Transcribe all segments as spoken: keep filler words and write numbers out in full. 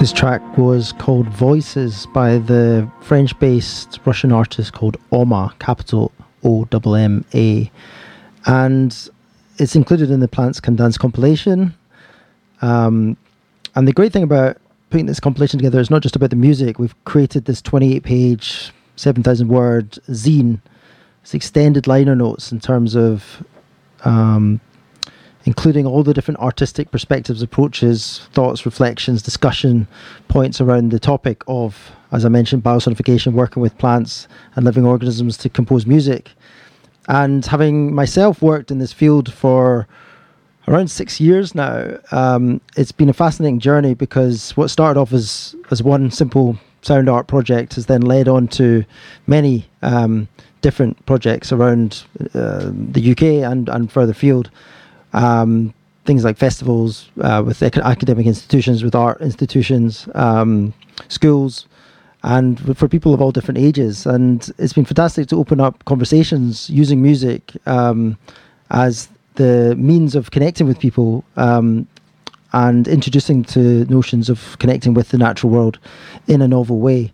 This track was called Voices by the French-based Russian artist called Omma, capital O M M A. And it's included in the Plants Can Dance compilation. Um, and the great thing about putting this compilation together is not just about the music. We've created this twenty-eight page, seven thousand word zine. It's extended liner notes in terms of um, including all the different artistic perspectives, approaches, thoughts, reflections, discussion points around the topic of, as I mentioned, biosonification, working with plants and living organisms to compose music. And having myself worked in this field for around six years now, um, it's been a fascinating journey, because what started off as, as one simple sound art project has then led on to many um, different projects around uh, the U K and, and further field. Um, things like festivals uh, with ac- academic institutions, with art institutions, um, schools, and for people of all different ages. And it's been fantastic to open up conversations using music um, as the means of connecting with people um, and introducing to notions of connecting with the natural world in a novel way.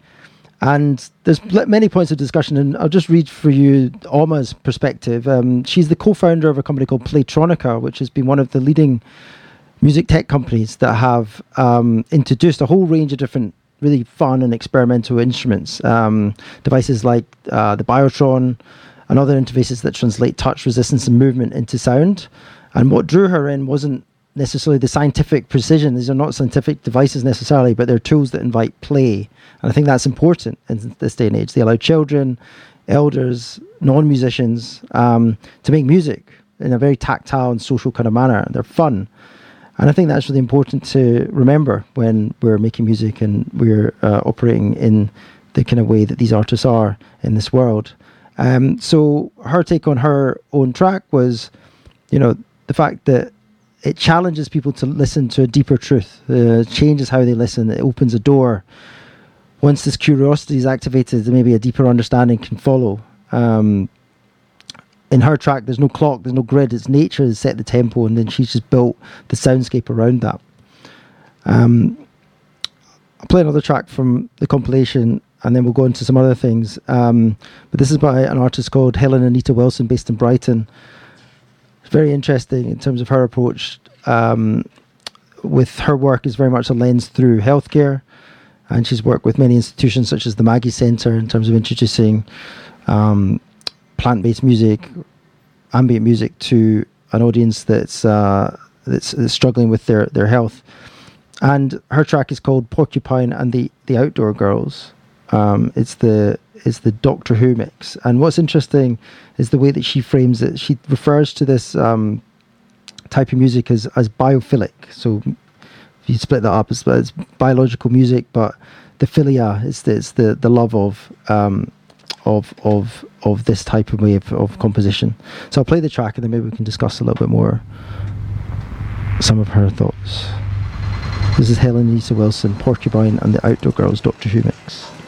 And there's many points of discussion, and I'll just read for you Omma's perspective. Um, she's the co-founder of a company called Playtronica, which has been one of the leading music tech companies that have um, introduced a whole range of different really fun and experimental instruments. Um, devices like uh, the Biotron and other interfaces that translate touch, resistance and movement into sound. And what drew her in wasn't necessarily the scientific precision. These are not scientific devices necessarily, but they're tools that invite play. And I think that's important in this day and age. They allow children, elders, non-musicians um, to make music in a very tactile and social kind of manner. They're fun. And I think that's really important to remember when we're making music and we're uh, operating in the kind of way that these artists are in this world. Um, so her take on her own track was, you know, the fact that it challenges people to listen to a deeper truth. Uh, changes how they listen. It opens a door. Once this curiosity is activated, maybe a deeper understanding can follow. Um, in her track, there's no clock, there's no grid. It's nature has set the tempo, and then she's just built the soundscape around that. Um, I'll play another track from the compilation, and then we'll go into some other things. Um, but this is by an artist called Helen Anita Wilson, based in Brighton. It's very interesting in terms of her approach. Um, with her work is very much a lens through healthcare. And she's worked with many institutions such as the Maggie Centre in terms of introducing um, plant-based music, ambient music to an audience that's, uh, that's that's struggling with their, their health. And her track is called Porcupine and the, the Outdoor Girls. Um, it's the it's the Doctor Who mix. And what's interesting is the way that she frames it. She refers to this um, type of music as, as biophilic. So you split that up, it's, it's biological music, but the philia is the, it's the, the love of um, of of of this type of way of, of composition. So I'll play the track, and then maybe we can discuss a little bit more some of her thoughts. This is Helen Anita Wilson, Porcupine and the Outdoor Girls Doctor Who mix.